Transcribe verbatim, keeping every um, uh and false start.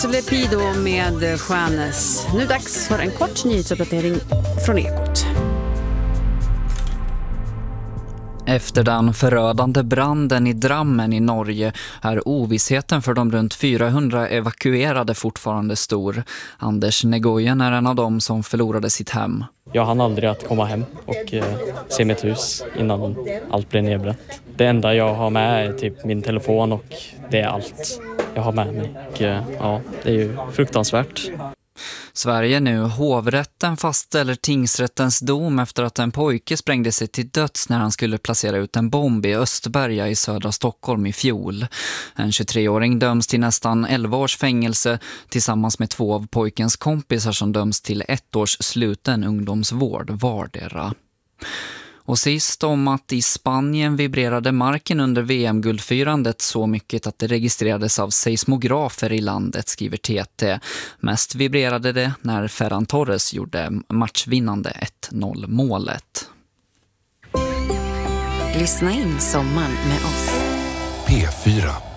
Lepido med Stjärnes. Nu dags för en kort nyhetsuppdatering från Ekot. Efter den förödande branden i Drammen i Norge är ovissheten för de runt fyrahundra evakuerade fortfarande stor. Anders Negojen är en av dem som förlorade sitt hem. Jag hann aldrig att komma hem och eh, se mitt hus innan allt blev nedbränt. Det enda jag har med är typ min telefon och det är allt jag har med mig. Och, eh, ja, det är ju fruktansvärt. Sverige nu. Hovrätten fastställer tingsrättens dom efter att en pojke sprängde sig till döds när han skulle placera ut en bomb i Östberga i södra Stockholm i fjol. En tjugotreåring döms till nästan elva års fängelse tillsammans med två av pojkens kompisar som döms till ett års sluten ungdomsvård vardera. Och sist om att i Spanien vibrerade marken under V M-guldfirandet så mycket att det registrerades av seismografer i landet, skriver T T. Mest vibrerade det när Ferran Torres gjorde matchvinnande ett noll-målet. Lyssna in sommaren med oss. P fyra.